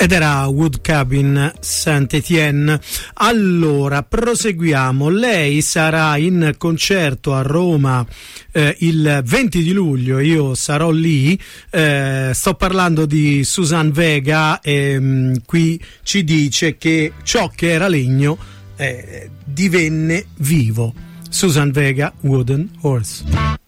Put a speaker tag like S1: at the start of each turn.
S1: Ed era Wood Cabin Saint-Étienne. Allora, proseguiamo. Lei sarà in concerto a Roma il 20 di luglio, io sarò lì. Sto parlando di Suzanne Vega e qui ci dice che ciò che era legno divenne vivo. Suzanne Vega, Wooden Horse.